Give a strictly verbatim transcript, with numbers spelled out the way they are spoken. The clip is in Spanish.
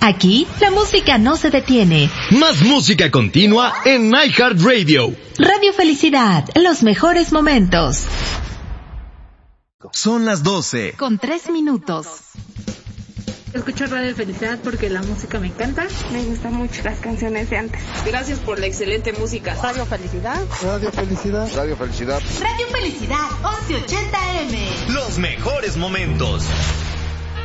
Aquí, la música no se detiene. Más música continua en iHeartRadio. Radio Felicidad, los mejores momentos. Son las doce. Con tres minutos. Escucho Radio Felicidad porque la música me encanta. Me gustan mucho las canciones de antes. Gracias por la excelente música. Radio Felicidad. Radio Felicidad. Radio Felicidad. Radio Felicidad, once ochenta eme. Los mejores momentos.